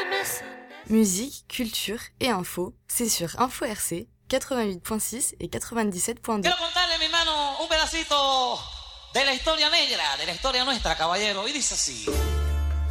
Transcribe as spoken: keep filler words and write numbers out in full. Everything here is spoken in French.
Musique, culture et info, c'est sur Info R C quatre-vingt-huit point six et quatre-vingt-dix-sept point deux. Quiero contarle, mi hermano, un pedacito de la historia negra, de la historia nuestra, caballero, y dice así.